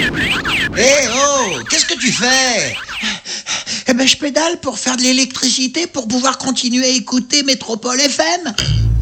Eh oh, qu'est-ce que tu fais? Eh ben, je pédale pour faire de l'électricité pour pouvoir continuer à écouter Métropole FM.